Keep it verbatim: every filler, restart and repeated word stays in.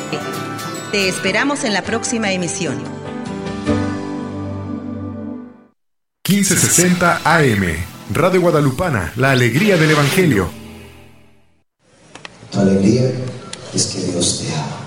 Te esperamos en la próxima emisión. quince sesenta A M, Radio Guadalupana, la alegría del Evangelio. Tu alegría es que Dios te ama.